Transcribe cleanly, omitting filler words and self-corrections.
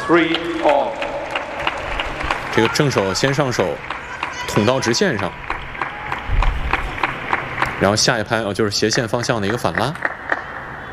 3 all。 这个正手先上手，捅到直线上，然后下一拍就是斜线方向的一个反拉。